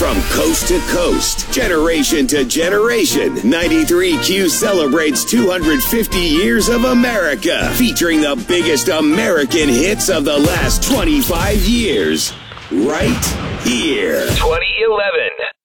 From coast to coast, generation to generation, 93Q celebrates 250 years of America, featuring the biggest American hits of the last 25 years. Right here. 2011.